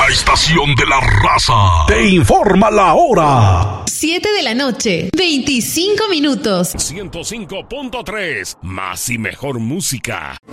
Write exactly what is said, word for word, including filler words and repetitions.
La estación de la raza te informa la hora. siete de la noche, veinticinco minutos. ciento cinco punto tres, más y mejor música.